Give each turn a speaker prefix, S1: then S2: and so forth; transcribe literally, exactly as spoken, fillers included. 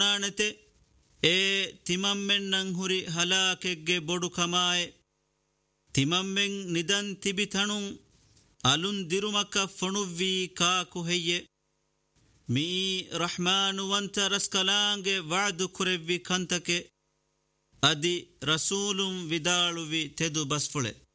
S1: ನಾಣತೆ ಏ ತಿಮಮ್ಮೆನ್ನಂ ಹುರಿ ಹಲಾಕೆಗ್ಗೆ ಬೊಡು ಕಮಾಯೆ ತಿಮಮ್ಮೆಂ ನಿದನ್ ತಿಬಿತಣುಂ ಅಲುನ್ ದಿರುಮಕ್ಕ ಫಣುವ್ವಿ cock ಹೆಯ್ಯೆ me ರಹ್ಮಾನು ವಂತ ರಸ್ಕಲಾಂಗೆ ವಾದು ಕುರೆವ್ವಿ ಕಂತಕೆ ಅದಿ ರಸೂಲುಂ ವಿದಾಳುವಿ ತೆದು ಬಸ್ಫುಳೆ.